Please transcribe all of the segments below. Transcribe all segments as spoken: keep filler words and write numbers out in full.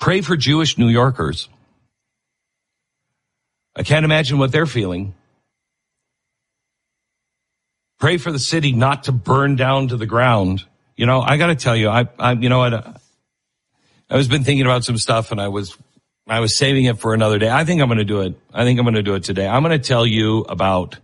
Pray for Jewish New Yorkers. I can't imagine what they're feeling. Pray for the city not to burn down to the ground. You know, I got to tell you, I, I, you know what? I was been thinking about some stuff, and I was, I was saving it for another day. I think I'm going to do it. I think I'm going to do it today. I'm going to tell you about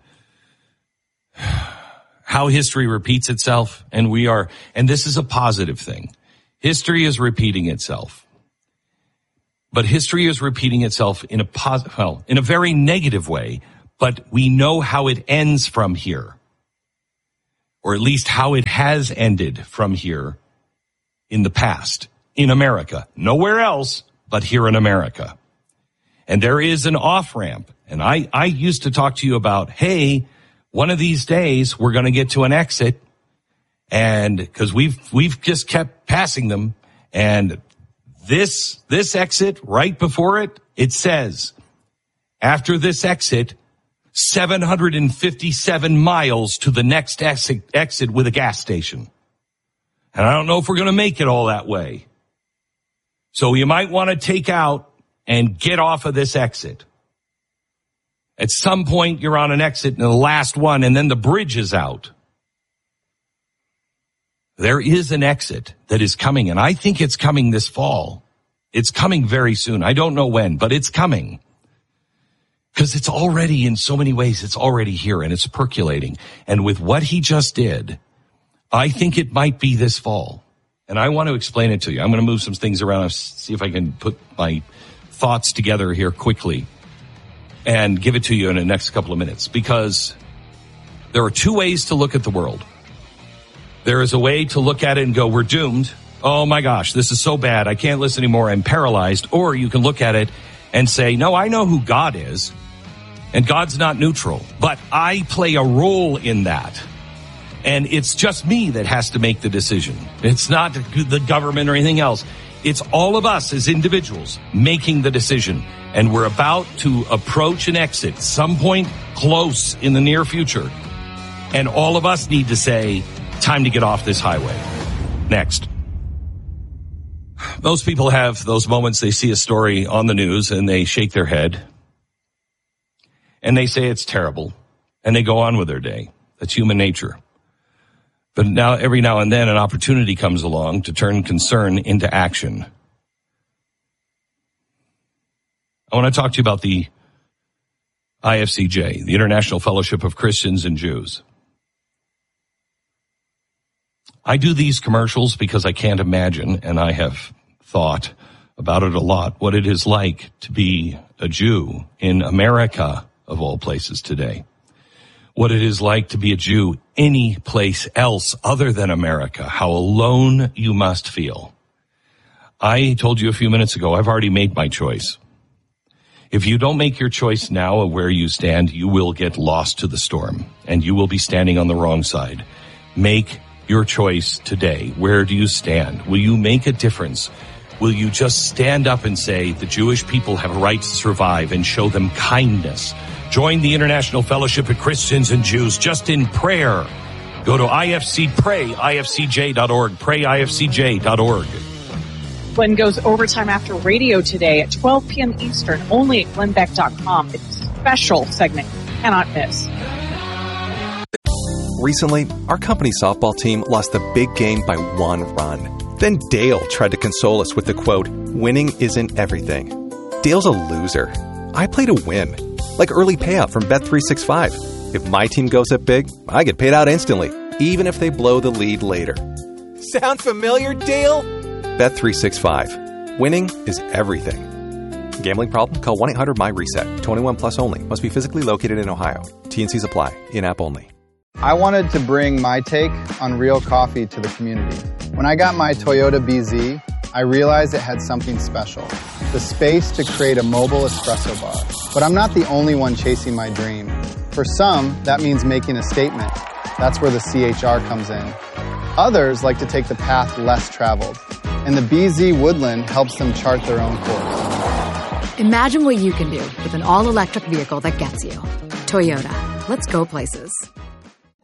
how history repeats itself, and we are, and this is a positive thing. History is repeating itself. But history is repeating itself in a pos- well, in a very negative way, but we know how it ends from here. Or at least how it has ended from here in the past, in America. Nowhere else, but here in America. And there is an off-ramp. And I, I used to talk to you about, hey, one of these days we're going to get to an exit. And because we've, we've just kept passing them. And this, this exit right before it, it says, after this exit, seven hundred fifty-seven miles to the next exit, exit with a gas station. And I don't know if we're going to make it all that way. So you might want to take out and get off of this exit. At some point, you're on an exit in the last one, and then the bridge is out. There is an exit that is coming, and I think it's coming this fall. It's coming very soon. I don't know when, but it's coming. Because it's already, in so many ways, it's already here and it's percolating. And with what he just did, I think it might be this fall. And I want to explain it to you. I'm going to move some things around and see if I can put my thoughts together here quickly and give it to you in the next couple of minutes. Because there are two ways to look at the world. There is a way to look at it and go, we're doomed. Oh my gosh, this is so bad. I can't listen anymore. I'm paralyzed. Or you can look at it and say, no, I know who God is, and God's not neutral, but I play a role in that. And it's just me that has to make the decision. It's not the government or anything else. It's all of us as individuals making the decision. And we're about to approach an exit, some point close in the near future. And all of us need to say, time to get off this highway. Next. Most people have those moments they see a story on the news and they shake their head and they say it's terrible and they go on with their day. That's human nature. But now, every now and then, an opportunity comes along to turn concern into action. I want to talk to you about the I F C J, the International Fellowship of Christians and Jews. I do these commercials because I can't imagine, and I have thought about it a lot, what it is like to be a Jew in America, of all places today. What it is like to be a Jew any place else other than America. How alone you must feel. I told you a few minutes ago, I've already made my choice. If you don't make your choice now of where you stand, you will get lost to the storm, and you will be standing on the wrong side. Make your choice today. Where do you stand? Will you make a difference? Will you just stand up and say the Jewish people have a right to survive and show them kindness? Join the International Fellowship of Christians and Jews just in prayer. Go to I F C, pray, I F C J dot org, pray I F C J dot org. Glenn goes overtime after radio today at twelve p.m. Eastern, only at glenn beck dot com. It's a special segment you cannot miss. Recently, our company softball team lost the big game by one run. Then Dale tried to console us with the quote, winning isn't everything. Dale's a loser. I play to win. Like early payout from Bet three sixty-five. If my team goes up big, I get paid out instantly, even if they blow the lead later. Sound familiar, Dale? Bet three sixty-five. Winning is everything. Gambling problem? Call one eight hundred M Y reset. twenty-one plus only. Must be physically located in Ohio. T and C's apply. In-app only. I wanted to bring my take on real coffee to the community. When I got my Toyota B Z, I realized it had something special. The space to create a mobile espresso bar. But I'm not the only one chasing my dream. For some, that means making a statement. That's where the C H R comes in. Others like to take the path less traveled. And the B Z Woodland helps them chart their own course. Imagine what you can do with an all-electric vehicle that gets you. Toyota. Let's go places.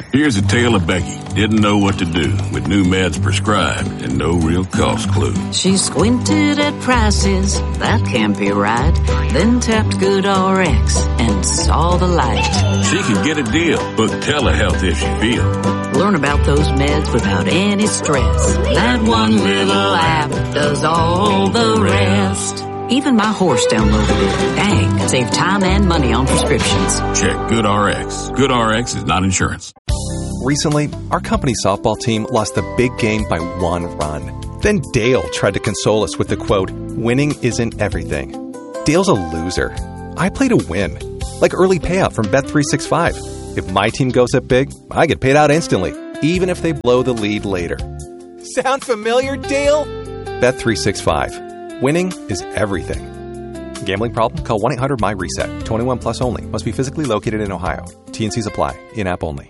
Here's a tale of Becky. Didn't know what to do with new meds prescribed and no real cost clue. She squinted at prices, that can't be right. Then tapped GoodRx and saw the light. She could get a deal. Book telehealth if she feels. Learn about those meds without any stress. That one little app does all the rest. Even my horse downloaded it. Dang, save time and money on prescriptions. Check GoodRx. GoodRx is not insurance. Recently, our company softball team lost the big game by one run. Then Dale tried to console us with the quote, "Winning isn't everything." Dale's a loser. I play to win. Like early payout from Bet three sixty-five. If my team goes up big, I get paid out instantly, even if they blow the lead later. Sound familiar, Dale? Bet three sixty-five. Winning is everything. Gambling problem? Call one eight hundred M Y reset. twenty-one plus only. Must be physically located in Ohio. T and Cs apply. In-app only.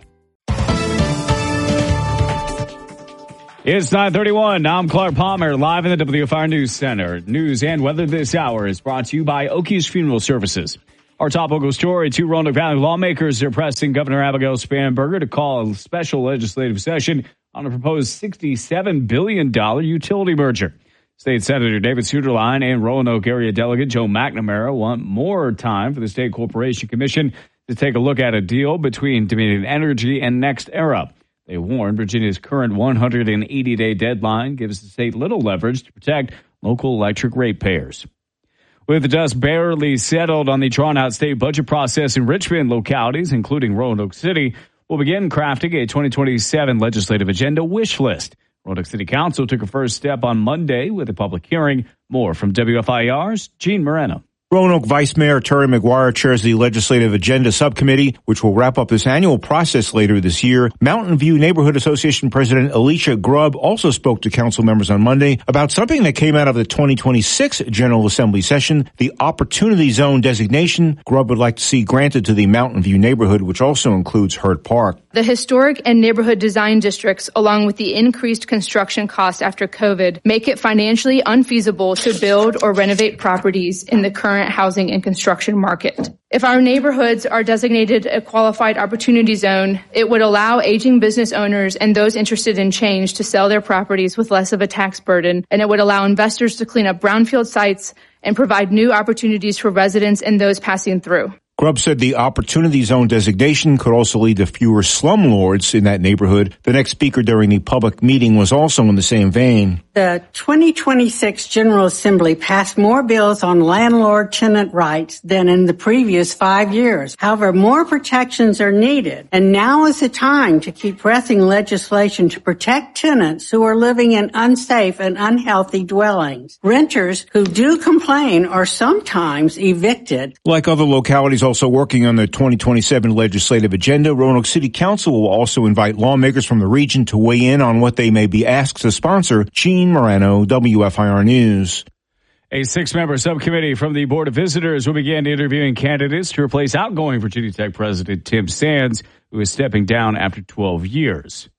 It's nine thirty-one. I'm Clark Palmer, live in the W F R News Center. News and weather this hour is brought to you by Okies Funeral Services. Our top local story, two Roanoke Valley lawmakers are pressing Governor Abigail Spanberger to call a special legislative session on a proposed sixty-seven billion dollars utility merger. State Senator David Suderline and Roanoke area delegate Joe McNamara want more time for the State Corporation Commission to take a look at a deal between Dominion Energy and NextEra. They warn Virginia's current one hundred eighty day deadline gives the state little leverage to protect local electric ratepayers. With the dust barely settled on the drawn-out state budget process in Richmond localities, including Roanoke City, will begin crafting a twenty twenty-seven legislative agenda wish list. Roanoke City Council took a first step on Monday with a public hearing. More from W F I R's Gene Moreno. Roanoke Vice Mayor Terry McGuire chairs the Legislative Agenda Subcommittee, which will wrap up this annual process later this year. Mountain View Neighborhood Association President Alicia Grubb also spoke to council members on Monday about something that came out of the twenty twenty-six General Assembly session, the Opportunity Zone designation. Grubb would like to see granted to the Mountain View neighborhood, which also includes Hurt Park. The historic and neighborhood design districts, along with the increased construction costs after COVID, make it financially unfeasible to build or renovate properties in the current housing and construction market. If our neighborhoods are designated a qualified opportunity zone, it would allow aging business owners and those interested in change to sell their properties with less of a tax burden, and it would allow investors to clean up brownfield sites and provide new opportunities for residents and those passing through. Grubb said the Opportunity Zone designation could also lead to fewer slumlords in that neighborhood. The next speaker during the public meeting was also in the same vein. The twenty twenty-six General Assembly passed more bills on landlord-tenant rights than in the previous five years. However, more protections are needed, and now is the time to keep pressing legislation to protect tenants who are living in unsafe and unhealthy dwellings. Renters who do complain are sometimes evicted. Like other localities also working on the twenty twenty-seven legislative agenda, Roanoke City Council will also invite lawmakers from the region to weigh in on what they may be asked to sponsor. Gene Moreno, W F I R News. A six-member subcommittee from the Board of Visitors will begin interviewing candidates to replace outgoing Virginia Tech President Tim Sands, who is stepping down after twelve years.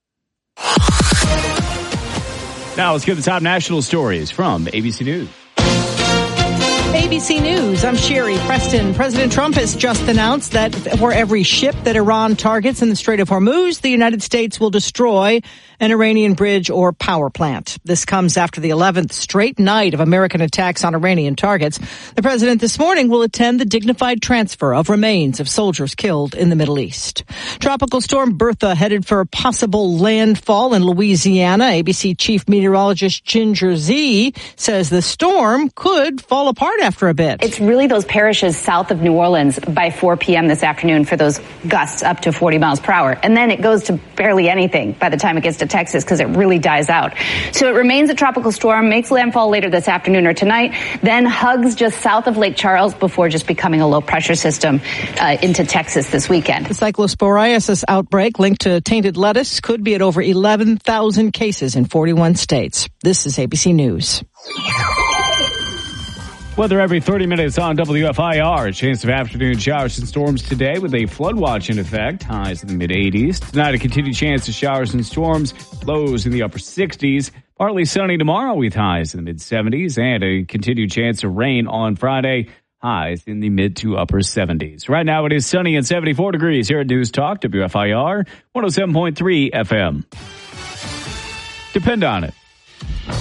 Now let's get the top national stories from A B C News. A B C News, I'm Sherry Preston. President Trump has just announced that for every ship that Iran targets in the Strait of Hormuz, the United States will destroy an Iranian bridge or power plant. This comes after the eleventh straight night of American attacks on Iranian targets. The president this morning will attend the dignified transfer of remains of soldiers killed in the Middle East. Tropical storm Bertha headed for a possible landfall in Louisiana. A B C chief meteorologist Ginger Zee says the storm could fall apart after a bit. It's really those parishes south of New Orleans by four p.m. this afternoon for those gusts up to forty miles per hour. And then it goes to barely anything by the time it gets to Texas because it really dies out. So it remains a tropical storm, makes landfall later this afternoon or tonight, then hugs just south of Lake Charles before just becoming a low pressure system uh, into Texas this weekend. The cyclosporiasis outbreak linked to tainted lettuce could be at over eleven thousand cases in forty-one states. This is A B C News. Weather every thirty minutes on W F I R. A chance of afternoon showers and storms today with a flood watch in effect. Highs in the mid eighties. Tonight, a continued chance of showers and storms. Lows in the upper sixties. Partly sunny tomorrow with highs in the mid seventies. And a continued chance of rain on Friday. Highs in the mid to upper seventies. Right now it is sunny and seventy-four degrees here at News Talk, W F I R, one oh seven point three F M. Depend on it.